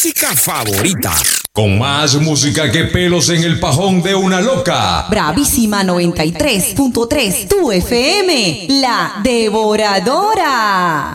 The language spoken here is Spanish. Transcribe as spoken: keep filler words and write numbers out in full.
música favorita. Con más música que pelos en el pajón de una loca. Bravísima noventa y tres punto tres, tu F M, la devoradora.